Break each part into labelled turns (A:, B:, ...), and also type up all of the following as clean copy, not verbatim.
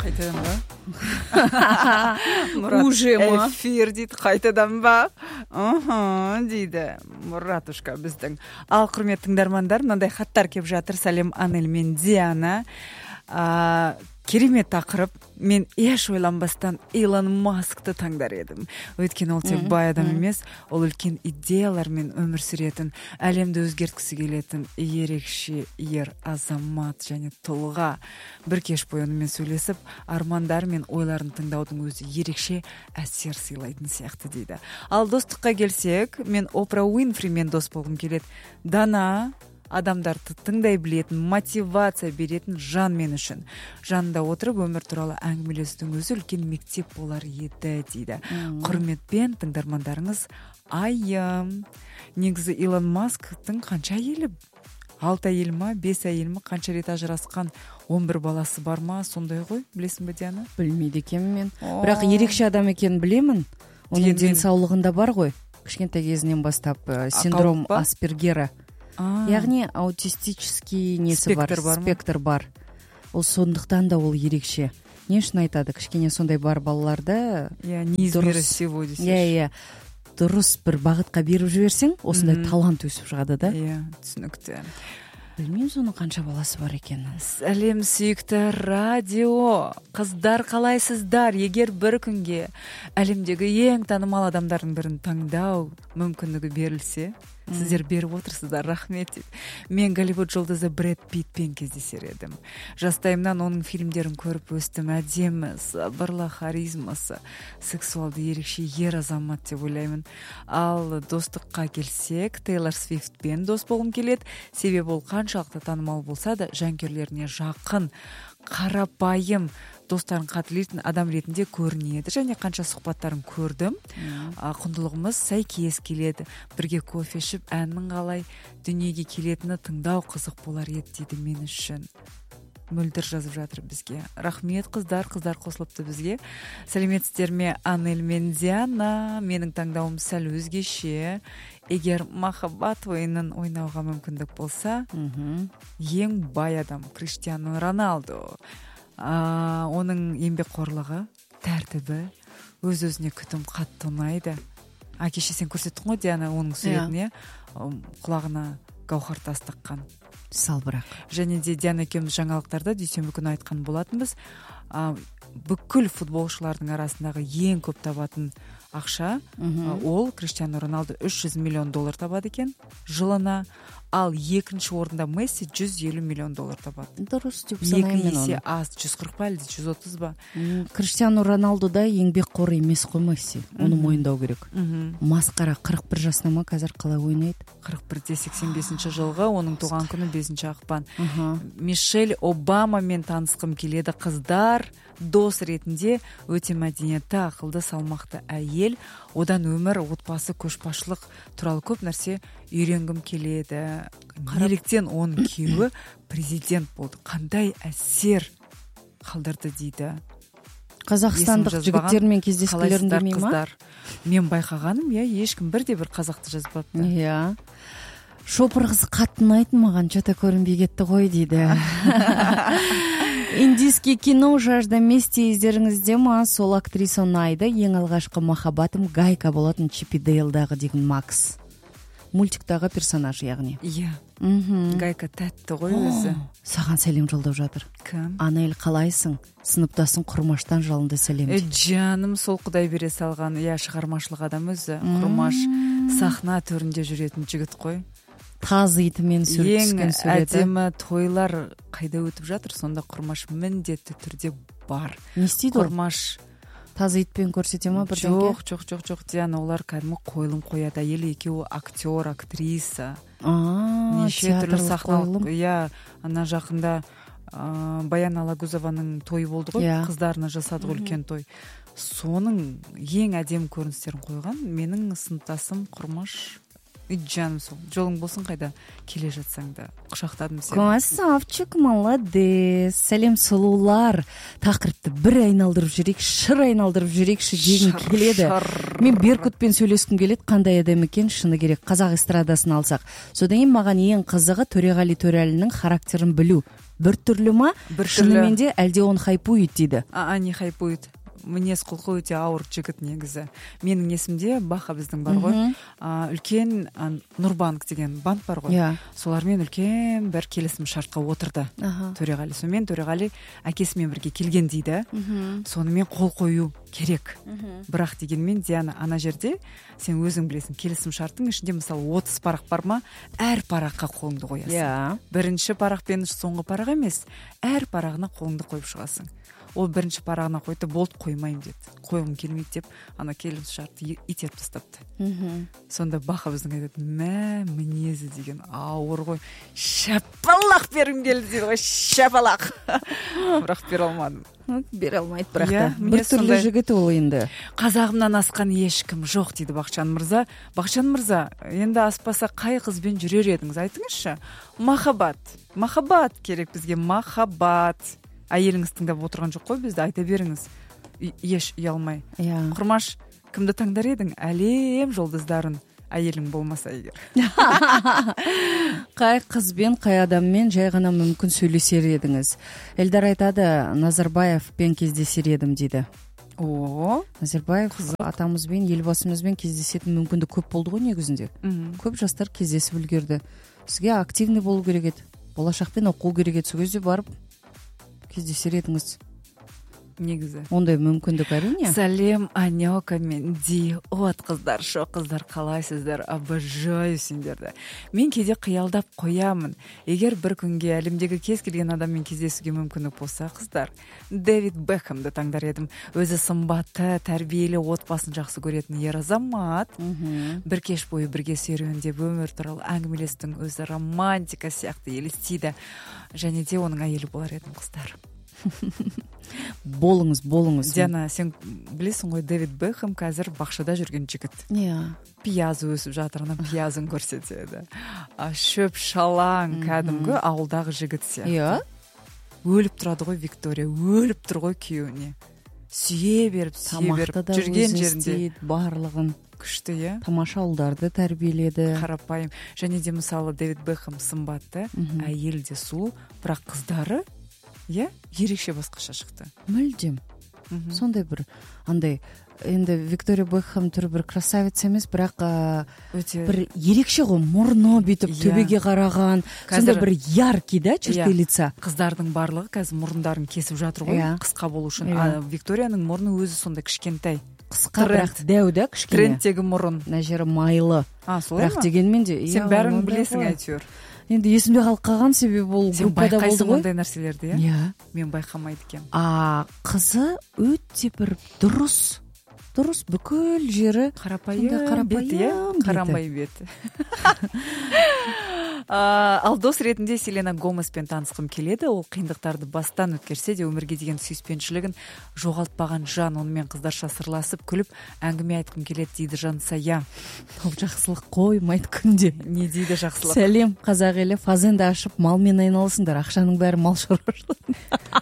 A: Қайтадан ба?
B: Уже ма?
A: Эфир дейді, қайтадан ба? Дейді Мұратушка біздің. Ал құрметті тыңдармандар, мынандай хаттар кеп жатыр. Сәлем, Анель мен Диана. Керемет тақырып. Мен еш ойланбастан Илон Маскты таңдар едім. Өйткені ол тек бай адам емес, ол үлкен идеялармен өмір сүретін, әлемді өзгерткісі келетін ерекше ер азамат және тұлға. Бір кеш бойы онымен сөйлесіп, армандар мен ойларын тыңдаудың өзі ерекше әсер сыйлайтын сияқты дейді. Ал достыққа келсек, мен Опра Уинфримен дос болғым келеді. Дана адамдарды тыңдай білетін, мотивация беретін жан мен үшін. Жанында отырып өмір туралы әңгімелесудің өзі үлкен мектеп болар еді дейді. Құрметпен тыңдармандарыңыз Айым. Негізі Илон Масктың қанша әйелі? 6 әйел ма, 5 әйел ма, қанша рет ажырасқан, 11 баласы бар ма, сондай ғой, білесің бе, Диана?
B: Білмейді екенмін мен. Бірақ ерекше адам екенін білемін. Оның денсаулығында бар ғой. Кішкентай кезінен бастап синдром Аспергера. Яғни аутистический несі бар, спектр бар. Ол сондықтан да ол ерекше. Не үшін айтады? Кішкене сондай бар балаларда
A: не из мира сего десеш.
B: Дұрыс бір бағытқа беріп жіберсең, осындай талант өсіп шығады да?
A: Түсінікті.
B: Білмеймін соның қанша баласы бар екенін.
A: Сәлем, сүйікті радио. Қыздар, қалайсыздар? Егер бір күнге әлемдегі ең танымал адамдардың бірін таңдау мүмкіндігі берілсе, сіздер беріп отырсыздар, рахмет дейді. Мен Голливуд жұлдызы Брэд Питтпен кездесер едім. Жастайымнан оның фильмдерін көріп өстім. Әдемі, сабырлы, харизмасы, сексуалды ерекше ер азамат деп ойлаймын. Ал достыққа келсек, Тейлор Свифтпен дос болғым келеді. Себебі ол қаншалықты танымал болса да, жанкүйерлеріне жақын, қарапайым, достарын қадірлейтін адам ретінде көрінеді. Және қанша сұхбаттарын көрдім. Құндылығымыз сәйкес келеді. Бірге кофе ішіп, әннің қалай дүниеге келетіні тыңдау қызық болар еді дейді мен үшін. Мөлдір жазып жатыр бізге. Рахмет, қыздар қосылыпты бізге. Сәлеметсіздер ме, Анель мен Диана? Менің таңдауым сәл өзгеше. Егер махаббат ойынын ойнауға мүмкіндік болса, ең бай адам Криштиану Роналду. Оның еңбекқорлығы, тәртібі, өз-өзіне күтім қатты ұнайды. Кеше сен көрсеттің ғой, Диана, оның суретіне құлағына гауһар тас таққан.
B: Салбырақ.
A: Және де Диана екеуміз жаңалықтарда дүйсенбі күні айтқан болатынбыз. Бүкіл футболшылардың арасындағы ең көп табатын ақша, ол Криштиану Роналду $300 миллион табады екен жылына. Ал екінші орында Месси $150 миллион табады.
B: Дұрыс деп санаймын.
A: 2 есе аз, 140 ба, 130 ба?
B: Криштиану Роналду да еңбекқор емес қой Месси. Оны мойындау керек. Масқара 41 жасында ма, қазір қалай ойнайды?
A: 41-де 85 жылғы, оның туған күні 5 ақпан. Мишель Обамамен танысқым келеді, қыздар. Дос ретінде өте мәдениетті, ақылды, салмақты әйел. Одан өмір, отбасы, көшбасшылық туралы көп нәрсе үйренгім келеді. Неліктен оның күйеуі президент болды? Қандай әсер қалдырды дейді.
B: Қазақстандық жігіттермен кездескілерін демей ма?
A: Мен байқағаным, ешкім бірде бір қазақты жазбапты.
B: Шопыр қыз қатты ұнайтын, маған что-то көрінбей кетті ғой дейді. Индийский кино «Жажда мести» ездеріңізде ма? Сол актриса ұнайды. Ең алғашқы махаббатым Гайка болатын, Чипи Дейлдағы деген Макс. Мультиктағы персонаж, яғни.
A: Гайка тәтті ғой өзі.
B: Саған сәлем жолдап жатыр.
A: Кім?
B: Анель, қалайсың? Сыныптасың, Құрмаштан жалынды сәлем.
A: Жаным, сол Құдай бере салған, шығармашылық адам өзі. Құрмаш сахна төрінде жүретін жігіт қой.
B: Таз итімен түскен суреті.
A: Ең әдемі тойлар қайда өтіп жатыр, сонда Құрмаш міндетті түрде бар.
B: Не істейді ол?
A: Құрмаш
B: таз итпен көрсете ма бірдеңке?
A: Жоқ, Диана, олар кәдімгі қойылым қояды. Әйелі екеуі актер, актриса. Неше түрлі сахналық. Ана жақында Баян Алагузованың тойы болды ғой, қыздарына жасады үлкен той. Соның ең әдемі көріністерін қойған менің сыныптасым Құрмаш. жаным сол жолың болсын қайда келе жатсаң да құшақтадым сені.
B: Красавчик, молодец. Сәлем сұлулар. Тақырыпты бір айналдырып жүрейік, шыр айналдырып жүрейікші дегім келеді. Мен Беркутпен сөйлескім келеді, қандай адам екен шыны керек. Қазақ эстрадасын алсақ. Содан кейін маған ең қызығы Төреғали Төреәлінің характерін білу. Бір түрлі ма? Шынымен де әлде оны хайпует дейді.
A: Не хайпует. Мінез құлқы өте ауыр жігіт негізі. Менің есімде Баха біздің бар ғой. Үлкен Нұрбанк деген банк бар ғой. Солармен үлкен бір келісім шартқа отырды Төреғали. Сонымен Төреғали әкесімен бірге келген дейді. Сонымен қол қою керек. Бірақ дегенмен Диана, ана жерде сен өзің білесің, келісім шарттың ішінде мысалы 30 парақ бар ма, әр параққа қолыңды қоясың. Бірінші парақ пен соңғы парақ емес, әр парағына қолыңды қойып шығасың. Ол бірінші парағына қойды, болды, қоймайым деді. Қойғым келмейді деп, ана келісім шартты итеріп тастапты. Сонда Баха біздің айтады, мінезі деген ауыр ғой. Шапалақ бергім келді дейді ғой, шапалақ. Бірақ бере алмадым.
B: Бере алмайды бірақ та. Бір түрлі жігіт ол енді.
A: Қазағымнан асқан ешкім жоқ дейді Бақытжан мырза. Бақытжан мырза, енді аспаса қай қызбен жүрер едіңіз, айтыңызшы. Махаббат керек бізге, махаббат. Әйеліңіз тыңдап отырған жоқ қой, бізді айта беріңіз. Еш ұялмай. Құрмаш, кімді таңдар едің? Әлем жұлдыздарын, әйелің болмаса егер.
B: Қай қызбен, қай адаммен жай ғана мүмкін сөйлесер едіңіз? Эльдар айтады, Назарбаевпен кездесер едім дейді. Назарбаев атамызбен, елбасымызбен кездесетін мүмкіндік көп болды ғой негізінде. Көп жастар кездесіп үлгерді. Сізге активный болу керек еді. Болашақпен оқу керек еді. Сол кезде барып кездесер едіңіз.
A: Негізі.
B: Ондай мүмкіндік әрине.
A: Сәлем, Анёка мен Ди. Қыздар, қыздар, қалайсыздар? Обожаю сендерді. Мен кейде қиялдап қоямын. Егер бір күнге әлемдегі кез келген адаммен кездесуге мүмкіндік болса, қыздар, Дэвид Бекхэмді таңдар едім. Өзі сымбатты, тәрбиелі, отбасын жақсы көретін ер азамат. Бір кеш бойы бірге серуендеп өмір туралы әңгімелестің, өзі романтика сияқты елестейді. Және де оның әйелі болар едім, қыздар.
B: Болыңыз.
A: Диана, сен білесің ғой, Дэвид Бекхэм қазір бақшада жүрген жігіт. Пиязы өсіп жатыр, ана пиязын көрсетеді. Шөп шалаң, кәдімгі ауылдағы жігіт сияқты. Өліп тұрады ғой Виктория, өліп тұр ғой күйеуіне. Сүйе беріп, жүрген жерінде
B: барлығын.
A: Күшті, е?
B: Тамаша ұлдарды тәрбиеледі.
A: Қарапайым. Және де мысалы Дэвид Бекхэм сымбатты, әйел де сұлу, бірақ қыздары ерекше басқаша шықты.
B: Мүлдем. Сондай бір андай, енді Виктория Бекхэм түрі бір красавица емес, бірақ бір ерекше ғой, мұрны бүйтіп төбеге қараған, сондай бір яркий, да, черты лица.
A: Қыздардың барлығы қазір мұрындарын кесіп жатыр ғой, қысқа болу үшін. Викторияның мұрны өзі сондай кішкентай.
B: Қысқа, бірақ дәу да, кішкене.
A: Трендтегі мұрын.
B: Мына жері майлы.
A: Бірақ
B: дегенмен де.
A: Сен бәрін білесің әйтеуір.
B: Енді есімде қалып қалған себебі ол группада болды ғой.
A: Сен байқайсың ондай нәрселерді, Мен байқамайды екем.
B: Қызы өте бір дұрыс, бүкіл жері
A: қарапайым беті, қарамай беті. Ал дос ретінде Селена Гомеспен танысқым келеді. Ол қиындықтарды бастан өткерсе де өмірге деген сүйіспеншілігін жоғалтпаған жан. Онымен қыздарша сырласып, күліп, әңгіме айтқым келеді дейді Жансая.
B: Ол жақсылық қоймайды күнде.
A: Не дейді жақсылық?
B: Сәлем, қазақ елі, фазенді ашып, малмен айналысыңдар. Ақшаның бәрі мал шаруашылығы.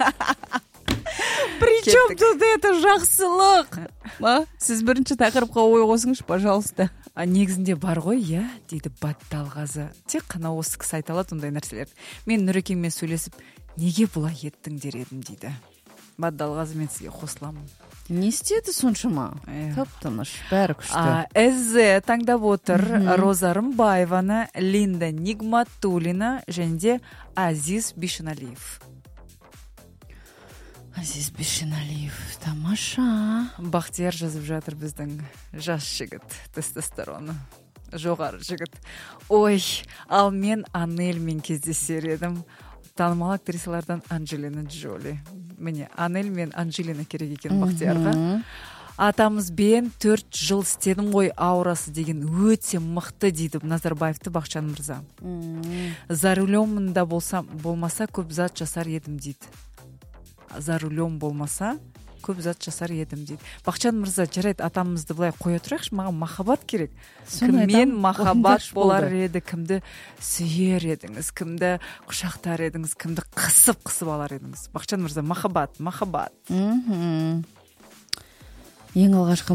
B: Причем тут это жақсылық? Сіз бірінші тақырыпқа ой қосыңызшы, пожалуйста.
A: Негізінде бар ғой, дейді Батталғазы. Тек қана осы кісі айта алады ондай нәрселерді. Мен Нұрекеңмен сөйлесіп, неге бұлай еттің дер едім дейді. Батталғазы, мен сізге қосыламын.
B: Не істеді соншама? Тып-тыныш, бәрі күшті.
A: Әзі таңдап отыр Роза Рымбаеваны, Линда Нигматуллина және де Азиз Бишеналиев.
B: Азиз Бишеналиев, тамаша.
A: Бақтияр жазып жатыр біздің жас жігіт, тестостероны жоғары жігіт. Ой, ал мен Анельмен кездесер едім. Танымал актрисалардан Анджелина Джоли. Міне, Анель мен Анджелина керек екен Бақтиярға. Атамызбен 4 жыл істедім ғой, аурасы деген өте мықты дейді Назарбаевты Бақытжан мырза. За рулемында болмаса көп зат жасар едім дейді. За рулем болмаса көп зат жасар едім дейді. Бақытжан мырза, жарайды, атамызды былай қоя тұрайықшы, маған махаббат керек. Кіммен махаббат болар еді, кімді сүйер едіңіз, кімді құшақтар едіңіз, кімді қысып алар едіңіз? Бақытжан мырза, махаббат.
B: Ең алғашқы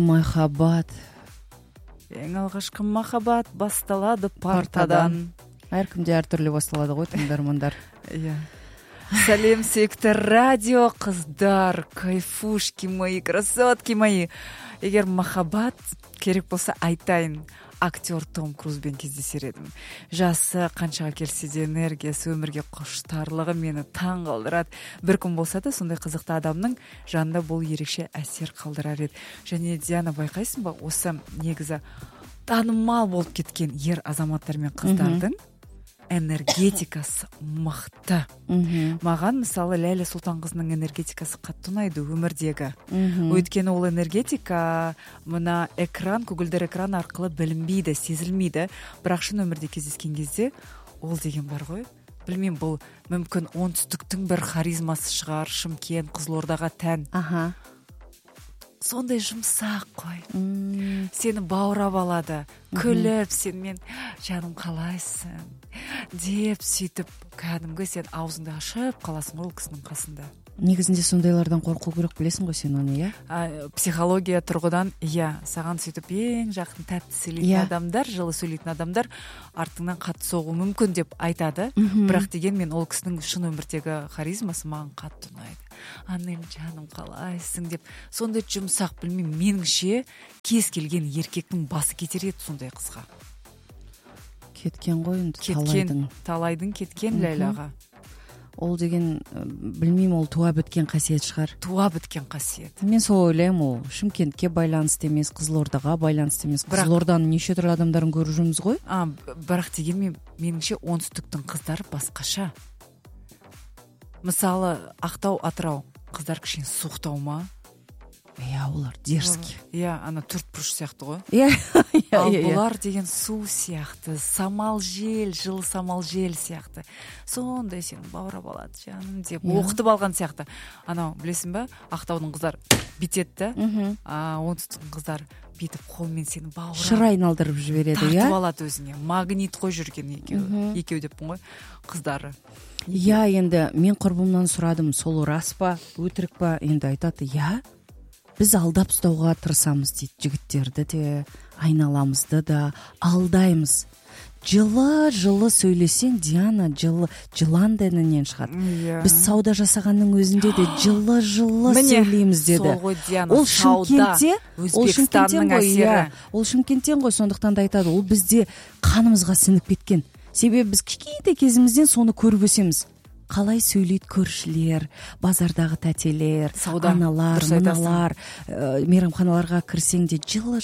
A: махаббат басталады партадан.
B: Әркімде әртүрлі басталады ғой, тыңдармандар.
A: Иә. Сәлем, сүйікті радио қыздар, кайфушки мои, красотки мои. Егер махаббат керек болса айтайын, актер Том Крузбен кездесер едім. Жасы қаншаға келсе де энергиясы, өмірге құштарлығы мені таң қалдырады. Бір күн болса да сондай қызықты адамның жанында бұл ерекше әсер қалдырар еді. Және Диана, байқайсың ба, осы негізі танымал болып кеткен ер азаматтар мен қыздардың энергетикасы мықты. Маған мысалы Ләйлә Сұлтанқызының энергетикасы қатты ұнайды өмірдегі. Өйткені ол энергетика мына экран, көгілдір экран арқылы білінбейді, сезілмейді. Бірақ шын өмірде кездескен кезде ол деген бар ғой. Білмеймін, бұл мүмкін оңтүстіктің бір харизмасы шығар, Шымкент, Қызылордаға тән. Сондай жұмсақ қой. Сені баурап алады, күліп, сенімен жаным қалайсың деп сөйтіп, кәдімгі сен аузыңды ашып қаласың ол кісінің қасында.
B: Негізінде сондайлардан қорқу керек, білесің ғой сен оны, иә?
A: Психология тұрғыдан, иә, саған сөйтіп ең жақын тәтті сөйлейтін адамдар, жылы сөйлейтін адамдар артыңнан қатты соғуы мүмкін деп айтады. Бірақ дегенмен ол кісінің шын өмірдегі харизмасы маған қатты ұнайды. Анем, жаным қалайсың деп, сондай жұмсақ, білмеймін, меніңше кез келген еркектің басы кетер еді сондай қызға.
B: Кеткен ғой
A: енді, талайдың кеткен Ләйләға.
B: Ол деген, білмеймін, ол туа біткен қасиет шығар.
A: Туа біткен қасиет.
B: Мен сол ойлаймын, ол Шымкентке байланысты емес, Қызылордаға байланысты емес. Қызылорданың неше түрлі адамдарын көріп жүрміз ғой.
A: Бірақ дегенмен, меніңше оңтүстіктің қыздары басқаша. Мысалы, Ақтау, Атырау қыздар кішкене суықтау ма?
B: Иә, олар дерзкий.
A: Иә, ана төртбұрыш сияқты ғой.
B: Иә.
A: Ал бұлар деген су сияқты, самал жел, жылы самал жел сияқты. Сондай сені баурап алады, жаным деп оқытып алған сияқты. Анау, білесің бе, Ақтаудың қыздар битетті, оңтүстіктің қыздар битіп қолмен сені баурап,
B: шыр айналдырып жібереді, иә?
A: Тартып алады өзіне. Магнит қой жүрген екеу деппін ғой, қыздары.
B: Иә, енді мен құрбымнан сұрадым, сол рас па, өтірік па, енді айтады, иә, біз алдап ұстауға тырысамыз дейді, жігіттерді де, айналамызды да алдаймыз. Жылы сөйлесең, Диана, жылан дінінен шығады. Біз сауда жасағанның өзінде де жылы сөйлейміз деді.
A: Сол ғой, Диана, сауда, Өзбекстанның әсері.
B: Ол Шымкенттен ғой, сондықтан да айтады, ол бізде қанымызға сіңіп кеткен. Себебі біз кішкентай кезімізден соны көріп өсеміз. Қалай сөйлейді көршілер, базардағы тәтелер, аналар, мыналар, мейрамханаларға кірсең де жылы,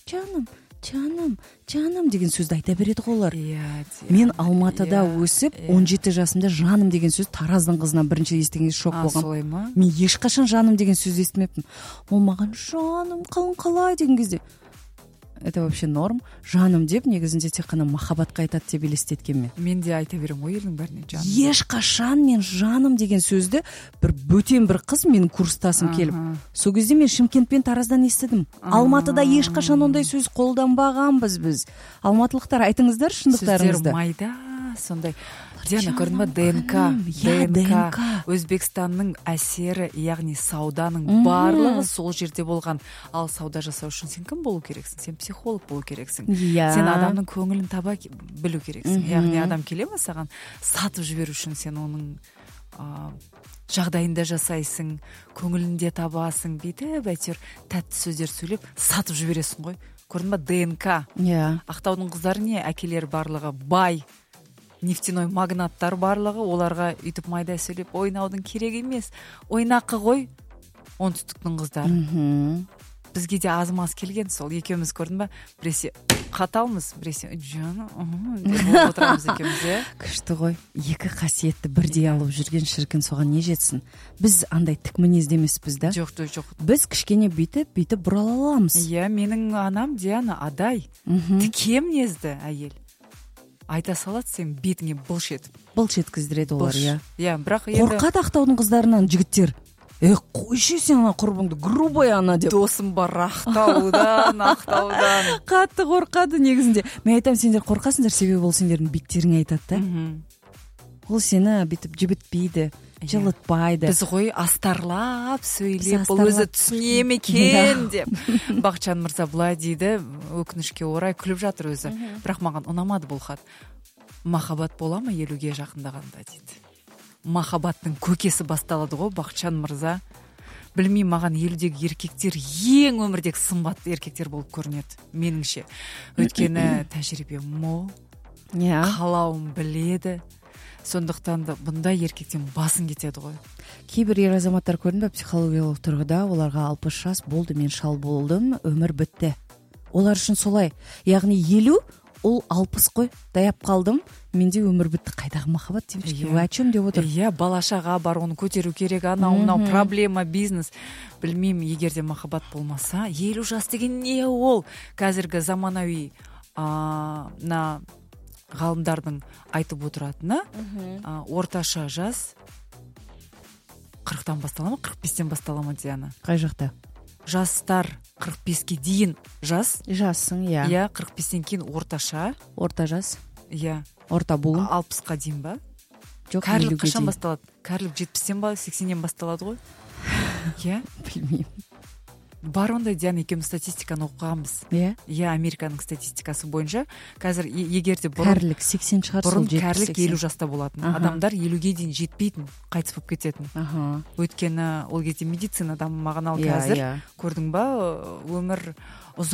B: жаным деген сөзді айта береді олар. Мен Алматыда өсіп, 17 жасымда жаным деген сөз Тараздың қызынан бірінші естігенде шок болғам. Мен ешқашан жаным деген сөз естімеппін. Ол маған жаным, қалай деген кезде. Это вообще норм. Жаным деп, негізінде тек қана махаббатқа айтады деп елестеткен мен.
A: Мен де айта берем ғой елдің бәріне жаным.
B: Ешқашан мен жаным деген сөзді бөтен бір қыз менің курстасым келіп. Сол кезде мен Шымкент пен Тараздан естідім. Алматыда ешқашан ондай сөз қолданбағанбыз біз. Алматылықтар, айтыңыздар шындықтарыңызды.
A: Сөздер майда, сондай. Диана, көрдің ба, ДНК, Өзбекстанның әсері, яғни сауданың барлығы сол жерде болған. Ал сауда жасау үшін сен кім болу керексің? Сен психолог болу керексің. Сен адамның көңілін таба білу керексің. Яғни адам келе ма саған сатып жіберу үшін сен оның жағдайында жасайсың, көңілінде табасың, бүйтіп әйтеуір тәтті сөздер сөйлеп сатып жібересің ғой. Көрдің ба, ДНК. Ақтаудың қыздары не? Әкелер барлығы бай, нефтяной магнаттар барлығы, оларға үйтіп майда сөйлеп ойнаудың керек емес. Ойнақы ғой оңтүстіктің қыздары. Бізге де азмаз келген сол. Екеуміз, көрдің ба, біресе қаталмыз, біресе деп отырамыз екеуміз.
B: Күшті ғой. Екі қасиетті бірдей алып жүрген шіркін соған не жетсін. Біз андай тік мінезді емеспіз да?
A: Жоқ.
B: Біз кішкене бүйтіп бұрала аламыз.
A: Иә, менің анам Диана адай. Тіке мінезді әйел. Айта салады, сен бетіңе былш еткіздіреді олар, иә. Иә, бірақ енді
B: қорқады Ақтаудың қыздарынан жігіттер. қойшы сен ана құрбыңды грубый ана деп.
A: Досым бар ақтаудан
B: Қатты қорқады негізінде. Мен айтам, сендер қорқасыңдар, себебі ол сендердің беттеріңе айтады да. Ол сені бүйтіп жібітпейді, жылытпайды.
A: Біз ғой астарлап сөйлеп, бұл өзі түсіне ме екен деп. Бақытжан мырза былай дейді, өкінішке орай күліп жатыр өзі. Бірақ маған ұнамады бұл хат. Махаббат бола ма 50-ге жақындағанда дейді. Махаббаттың көкесі басталады ғой, Бақытжан мырза. Білмей, маған 50-дегі еркектер ең өмірдегі сымбатты еркектер болып көрінеді, меніңше. Өйткені тәжірибе мол, қалауын біледі. Сондықтан да бұндай еркектен басын кетеді ғой.
B: Кейбір ер азаматтар көрдің бе, психологиялық тұрғыда оларға 60 жас болды, мен шал болдым, өмір бітті. Олар үшін солай. Яғни 50 ол 60 қой, даяп қалдым, менде өмір бітті, қайдағы махаббат девочки, вы о чем деп отыр?
A: Балашаға бар, оны көтеру керек, анау проблема, бизнес. Білмеймін, егер де махаббат болмаса, 50 жас деген не ол? Қазіргі заманауи ғалымдардың айтып отыратыны, орташа жас 40-тан бастала ма, 45-тен бастала ма, Диана?
B: Қай жақта?
A: Жастар 45-ке дейін
B: жассың,
A: 45-тен кейін орта жас,
B: орта буын
A: 60-қа дейін ба?
B: Жоқ,
A: кәрілік қашан басталады? Кәрілік 70-тен ба, 80-нен басталады ғой?
B: Білмеймін.
A: Бар ондай, Диана, екеуміз статистиканы оқығанбыз. Американың статистикасы бойынша қазір егерде
B: кәрілік 80 шығар,
A: бұрын кәрілік 50 жаста болатын. Адамдар 50-ге дейін жетпейтін, қайтыс болып кететін. Өйткені ол кезде медицина дамымаған, ал қазір көрдің ба, өмір